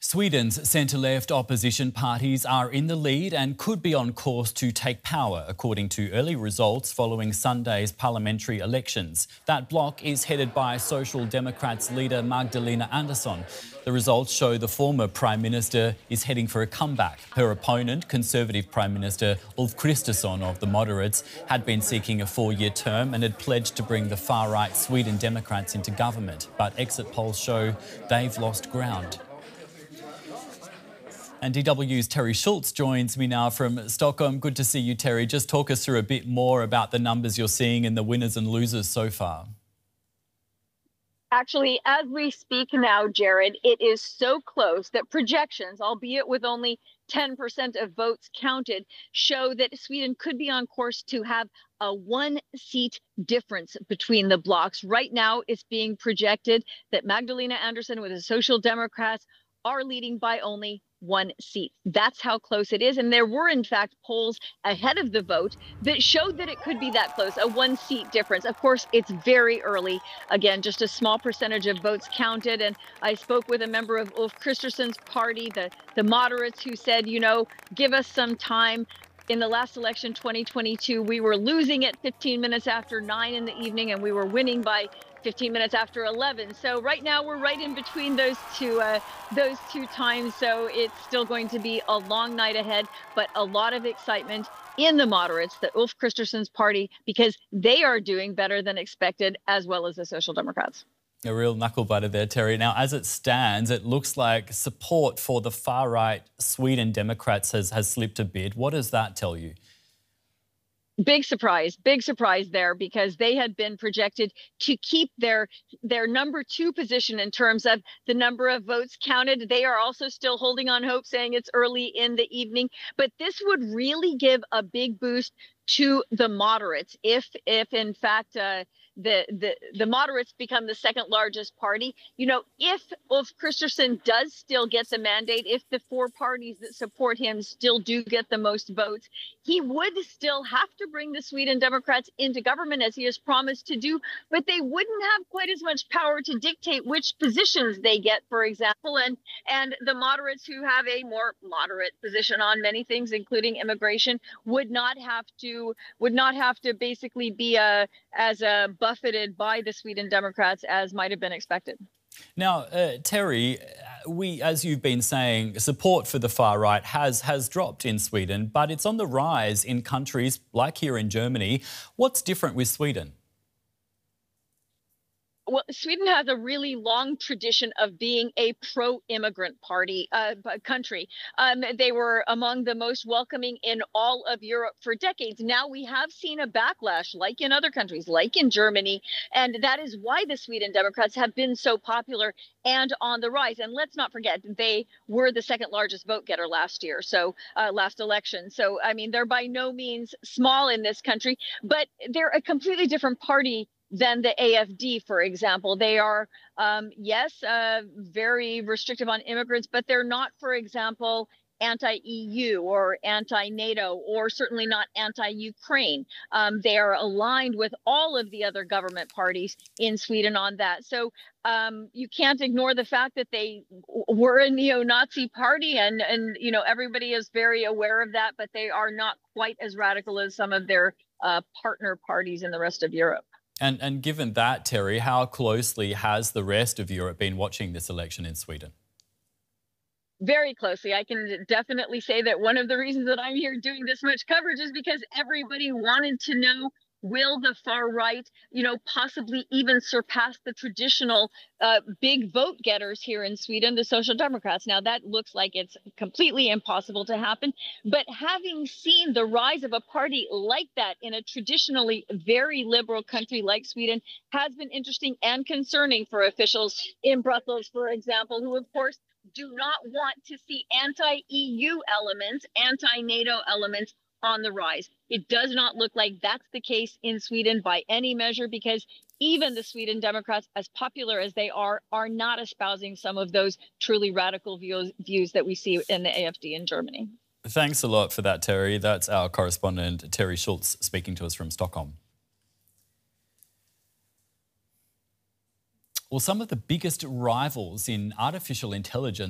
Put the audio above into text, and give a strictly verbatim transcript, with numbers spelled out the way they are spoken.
Sweden's centre-left opposition parties are in the lead and could be on course to take power, according to early results following Sunday's parliamentary elections. That bloc is headed by Social Democrats leader Magdalena Andersson. The results show the former Prime Minister is heading for a comeback. Her opponent, Conservative Prime Minister Ulf Kristersson of the Moderates, had been seeking a four-year term and had pledged to bring the far-right Sweden Democrats into government. But exit polls show they've lost ground. And D W's Terry Schultz joins me now from Stockholm. Good to see you, Terry. Just talk us through a bit more about the numbers you're seeing and the winners and losers so far. Actually, as we speak now, Jared, it is so close that projections, albeit with only ten percent of votes counted, show that Sweden could be on course to have a one-seat difference between the blocs. Right now, it's being projected that Magdalena Andersson with the Social Democrats are leading by only one seat. That's how close it is. And there were, in fact, polls ahead of the vote that showed that it could be that close, a one seat difference. Of course, it's very early. Again, just a small percentage of votes counted. And I spoke with a member of Ulf Kristersson's party, the, the moderates, who said, you know, give us some time. In the last election, twenty twenty-two, we were losing at fifteen minutes after nine in the evening, and we were winning by fifteen minutes after eleven. So right now we're right in between those two uh, those two times. So it's still going to be a long night ahead, but a lot of excitement in the moderates, the Ulf Kristersson's party, because they are doing better than expected, as well as the Social Democrats. A real knuckle-biter there, Terry. Now, as it stands, it looks like support for the far-right Sweden Democrats has, has slipped a bit. What does that tell you? Big surprise, big surprise there, because they had been projected to keep their their number two position in terms of the number of votes counted. They are also still holding on hope, saying it's early in the evening. But this would really give a big boost to the moderates if, if in fact, uh, the, the, the moderates become the second largest party. You know, if Ulf Kristersson does still get the mandate, if the four parties that support him still do get the most votes, he would still have to bring the Sweden Democrats into government, as he has promised to do, but they wouldn't have quite as much power to dictate which positions they get, for example. And, and the moderates, who have a more moderate position on many things, including immigration, would not have to would not have to basically be uh, as uh, buffeted by the Sweden Democrats as might have been expected. Now, uh, Terry, we, as you've been saying, support for the far right has has dropped in Sweden, but it's on the rise in countries like here in Germany. What's different with Sweden? Well, Sweden has a really long tradition of being a pro-immigrant party uh, country. Um, they were among the most welcoming in all of Europe for decades. Now we have seen a backlash, like in other countries, like in Germany, and that is why the Sweden Democrats have been so popular and on the rise. And let's not forget, they were the second largest vote getter last year, so uh, last election. So, I mean, they're by no means small in this country, but they're a completely different party than the A F D, for example. They are, um, yes, uh, very restrictive on immigrants, but they're not, for example, anti-E U or anti-NATO, or certainly not anti-Ukraine. Um, they are aligned with all of the other government parties in Sweden on that. So um, you can't ignore the fact that they were a neo-Nazi party, and, and you know, everybody is very aware of that, but they are not quite as radical as some of their uh, partner parties in the rest of Europe. And, and given that, Terry, how closely has the rest of Europe been watching this election in Sweden? Very closely. I can definitely say that one of the reasons that I'm here doing this much coverage is because everybody wanted to know, will the far right, you know, possibly even surpass the traditional uh, big vote getters here in Sweden, the Social Democrats? Now, that looks like it's completely impossible to happen. But having seen the rise of a party like that in a traditionally very liberal country like Sweden has been interesting and concerning for officials in Brussels, for example, who, of course, do not want to see anti-E U elements, anti-NATO elements on the rise. It does not look like that's the case in Sweden by any measure, because even the Sweden Democrats, as popular as they are, are not espousing some of those truly radical views, views that we see in the A F D in Germany. Thanks a lot for that, Terry. That's our correspondent, Terry Schultz, speaking to us from Stockholm. Well, some of the biggest rivals in artificial intelligence